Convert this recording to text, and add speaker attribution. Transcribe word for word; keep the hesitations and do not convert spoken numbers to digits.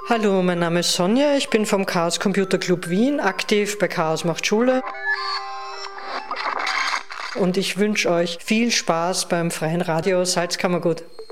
Speaker 1: Hallo, mein Name ist Sonja, ich bin vom Chaos Computer Club Wien, aktiv bei Chaos macht Schule. Und ich wünsche euch viel Spaß beim freien Radio Salzkammergut.